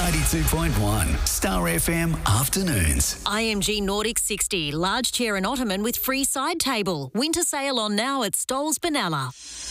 92.1 Star FM Afternoons. IMG Nordic 60, large chair and ottoman with free side table. Winter sale on now at Stoles Benalla.